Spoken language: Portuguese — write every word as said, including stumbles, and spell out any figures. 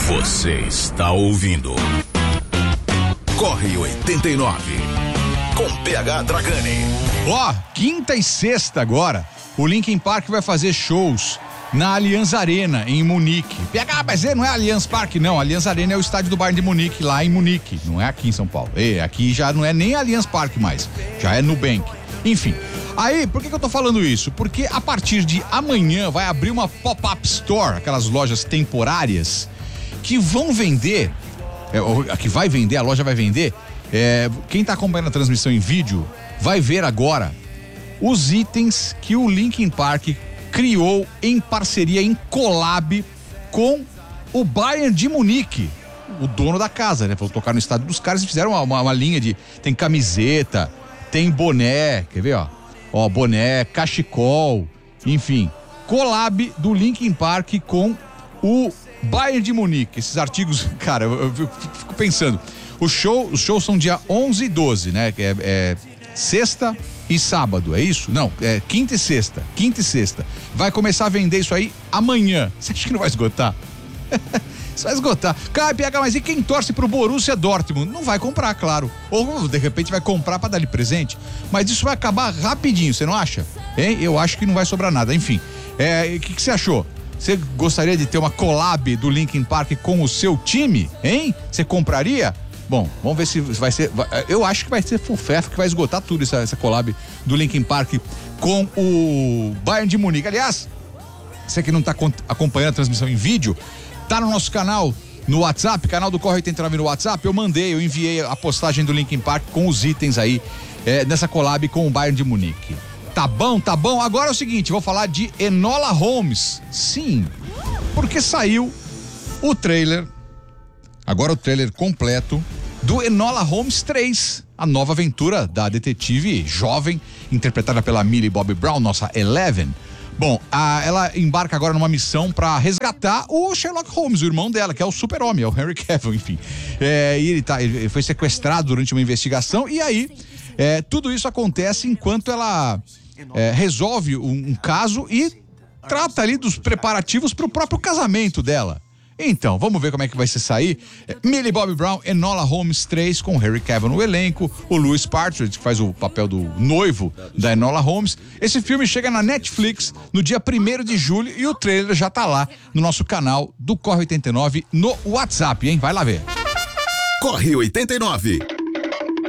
Você está ouvindo Corre oitenta e nove com P H Dragani. Ó, oh, quinta e sexta agora, o Linkin Park vai fazer shows na Allianz Arena, em Munique. P H, mas não é Allianz Parque, não. Allianz Arena é o estádio do Bayern de Munique, lá em Munique. Não é aqui em São Paulo. E aqui já não é nem Allianz Parque mais. Já é Nubank. Enfim. Aí, por que que eu tô falando isso? Porque a partir de amanhã vai abrir uma pop-up store, aquelas lojas temporárias, que vão vender, é, que vai vender, a loja vai vender, é, quem tá acompanhando a transmissão em vídeo vai ver agora os itens que o Linkin Park criou em parceria, em collab com o Bayern de Munique, o dono da casa, né? Falou tocar no estádio dos caras e fizeram uma, uma, uma linha de, tem camiseta, tem boné, quer ver, ó? Ó, boné, cachecol, enfim, collab do Linkin Park com o Bayern de Munique. Esses artigos, cara, eu, eu fico pensando, o show, os shows são dia onze e doze, né? É, é sexta e sábado, é isso? Não, é quinta e sexta, quinta e sexta. Vai começar a vender isso aí amanhã. Você acha que não vai esgotar? Isso vai esgotar. Cara, P H, mas e quem torce pro Borussia Dortmund? Não vai comprar, claro. Ou de repente vai comprar pra dar de presente. Mas isso vai acabar rapidinho, você não acha? Hein? Eu acho que não vai sobrar nada. Enfim, é, o que que você achou? Você gostaria de ter uma collab do Linkin Park com o seu time? Hein? Você compraria? Bom, vamos ver se vai ser. Eu acho que vai ser full fef, que vai esgotar tudo essa, essa collab do Linkin Park com o Bayern de Munique. Aliás, você que não está acompanhando a transmissão em vídeo, tá no nosso canal no WhatsApp, canal do Corre oitenta e nove no WhatsApp. Eu mandei, eu enviei a postagem do Linkin Park com os itens aí é, nessa collab com o Bayern de Munique. Tá bom, tá bom. Agora é o seguinte, vou falar de Enola Holmes. Sim, porque saiu o trailer, agora o trailer completo do Enola Holmes três, a nova aventura da detetive jovem, interpretada pela Millie Bobby Brown, nossa Eleven. Bom, a, ela embarca agora numa missão pra resgatar o Sherlock Holmes, o irmão dela, que é o super-homem, é o Henry Cavill, enfim. É, e ele, tá, ele foi sequestrado durante uma investigação e aí é, tudo isso acontece enquanto ela é, resolve um, um caso e trata ali dos preparativos pro próprio casamento dela. Então, vamos ver como é que vai se sair. É, Millie Bobby Brown, Enola Holmes três, com Henry Cavill no elenco, o Louis Partridge, que faz o papel do noivo da Enola Holmes. Esse filme chega na Netflix no dia primeiro de julho e o trailer já tá lá no nosso canal do Corre oitenta e nove no WhatsApp, hein? Vai lá ver. Corre oitenta e nove.